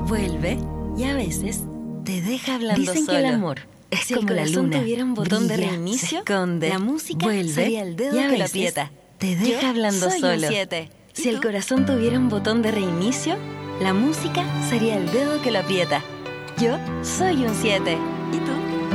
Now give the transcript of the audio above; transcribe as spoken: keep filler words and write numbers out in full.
vuelve y a veces te deja hablando Dicen solo. que el amor es si el como la corazón luna, tuviera un botón de brilla, reinicio, se esconde, la música vuelve sería el dedo y a que lo veces aprieta. te deja Yo hablando soy solo. un siete. Si el corazón tuviera un botón de reinicio, la música sería el dedo que lo aprieta. Yo soy un siete. ¿Y tú?